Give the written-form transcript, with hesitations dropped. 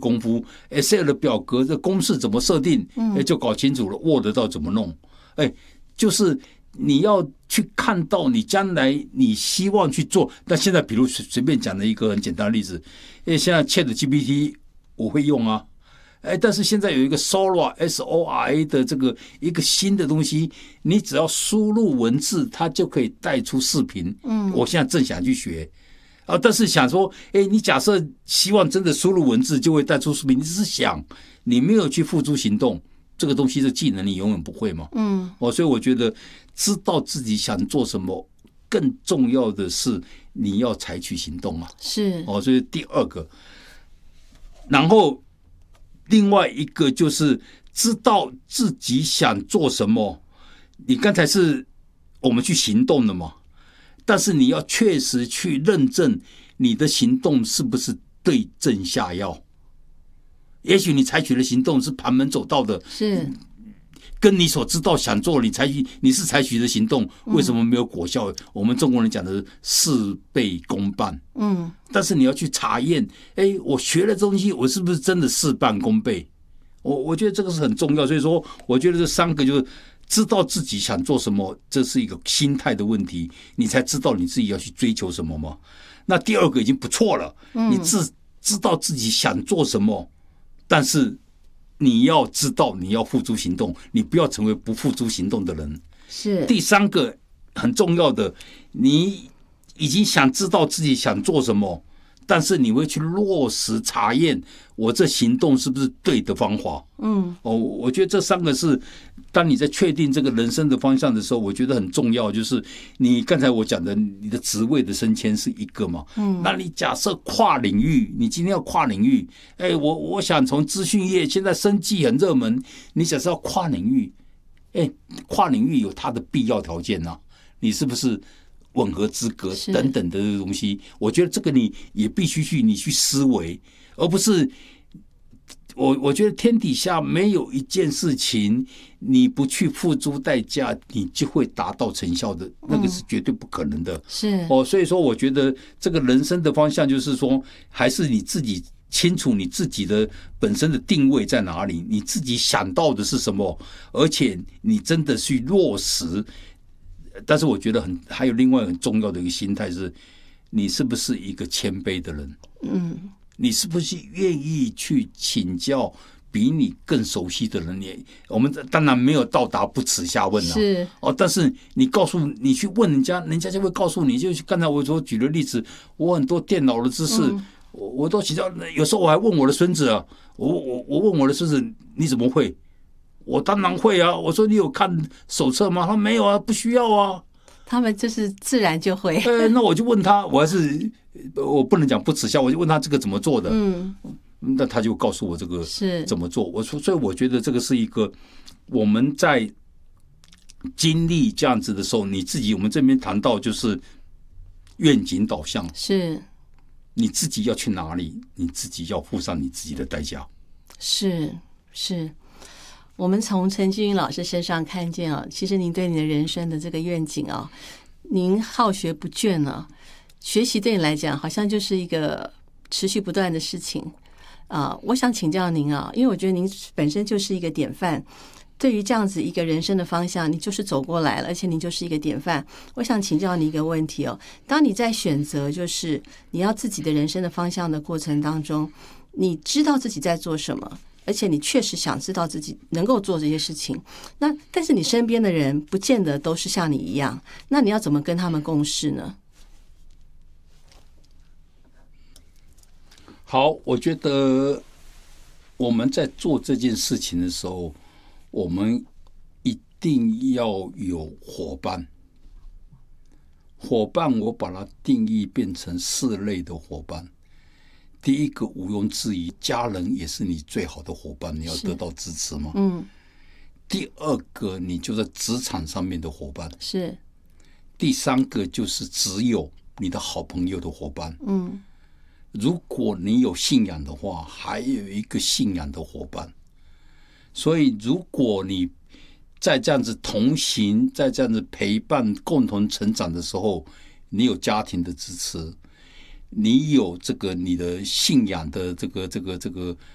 功夫 ，Excel 的表格的公式怎么设定，就搞清楚了 ，Word 到怎么弄，就是你要去看到你将来你希望去做。但现在比如随便讲的一个很简单的例子，因为现在 ChatGPT 我会用啊。但是现在有一个 Sora 的这个一个新的东西，你只要输入文字，它就可以带出视频。我现在正想去学啊，但是想说，你假设希望真的输入文字就会带出视频，你只是想，你没有去付诸行动，这个东西的技能你永远不会嘛。所以我觉得知道自己想做什么，更重要的是你要采取行动啊。 是所以第二个，然后。另外一个就是知道自己想做什么，你刚才是我们去行动的嘛，但是你要确实去认证你的行动是不是对症下药。也许你采取的行动是旁门左道的， 是跟你所知道想做你是采取的行动为什么没有果效？我们中国人讲的事倍功半。但是你要去查验，我学了东西，我是不是真的事半功倍？我觉得这个是很重要。所以说，我觉得这三个就是知道自己想做什么，这是一个心态的问题，你才知道你自己要去追求什么嘛。那第二个已经不错了，你知道自己想做什么，但是你要知道你要付诸行动，你不要成为不付诸行动的人。 是第三个很重要的，你已经想知道自己想做什么，但是你会去落实查验我这行动是不是对的方法。我觉得这三个是当你在确定这个人生的方向的时候，我觉得很重要。就是你刚才我讲的，你的职位的升迁是一个嘛，那你假设跨领域，你今天要跨领域，我想从资讯业，现在生技很热门，你假设要跨领域，跨领域有它的必要条件啊，你是不是吻合资格等等的东西？我觉得这个你也必须你去思维，而不是我觉得天底下没有一件事情你不去付出代价，你就会达到成效的，那个是绝对不可能的。 是所以说我觉得这个人生的方向就是说，还是你自己清楚你自己的本身的定位在哪里，你自己想到的是什么，而且你真的去落实。但是我觉得还有另外很重要的一个心态是，你是不是一个谦卑的人？你是不是愿意去请教比你更熟悉的人？我们当然没有到达不耻下问啊。 是但是你去问人家，人家就会告诉你。就刚才我所举的例子，我很多电脑的知识，我都请教。有时候我还问我的孙子啊，我问我的孙子你怎么会？我当然会啊！我说你有看手册吗？他没有啊，不需要啊。 他们就是自然就会。 那我就问他，我不能讲不耻笑，我就问他这个怎么做的。那他就告诉我这个怎么做。我说，所以我觉得这个是一个我们在经历这样子的时候，你自己我们这边谈到就是愿景导向，是你自己要去哪里，你自己要付上你自己的代价。是。 我们从陈季云老师身上看见啊，其实您对你的人生的这个愿景啊，您好学不倦啊，学习对你来讲好像就是一个持续不断的事情啊。我想请教您啊，因为我觉得您本身就是一个典范，对于这样子一个人生的方向，你就是走过来了，而且您就是一个典范。我想请教你一个问题哦，当你在选择就是你要自己的人生的方向的过程当中，你知道自己在做什么？而且你确实想知道自己能够做这些事情，但是你身边的人不见得都是像你一样，那你要怎么跟他们共事呢？ 好，我觉得我们在做这件事情的时候，我们一定要有伙伴。伙伴我把它定义变成4类的伙伴。第一个毋庸置疑，家人也是你最好的伙伴，你要得到支持嘛。第二个，你就在职场上面的伙伴。是。第三个就是只有你的好朋友的伙伴。如果你有信仰的话，还有一个信仰的伙伴。所以，如果你在这样子同行，在这样子陪伴、共同成长的时候，你有家庭的支持。你有这个你的信仰的这个